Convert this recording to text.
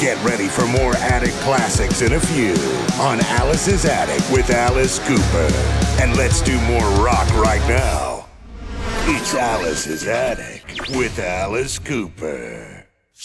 Get ready for more Attic classics in a few on Alice's Attic with Alice Cooper. And let's do more rock right now. It's Alice's Attic with Alice Cooper.